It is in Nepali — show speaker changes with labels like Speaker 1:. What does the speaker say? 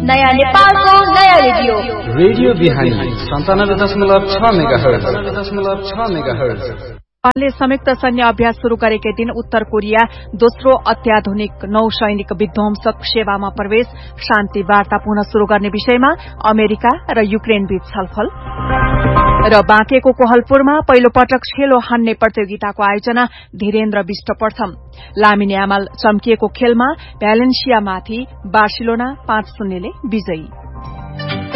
Speaker 1: नयाँ नेपालको नयाँ रेडियो
Speaker 2: रेडियो बिहानी 97.6 मेगाहर्ज।
Speaker 3: ले संयुक्त सैन्य अभ्यास शुरू गरेकै दिन उत्तर कोरिया दोस्रो अत्याधुनिक नौसैनिक विध्वंसक सेवामा प्रवेश, शान्ति वार्ता पुनः शुरू गर्ने विषयमा अमेरिका र युक्रेन बीच छलफल र बाँकेको कोहलपुरमा पहिलो पटक छेलो हान्ने प्रतियोगिताको आयोजना धीरेन्द्र विष्ट प्रथम। लामिने यामाल चम्किएको खेलमा भ्यालेन्सियामाथि बार्सिलोना 5-0 ले विजयी।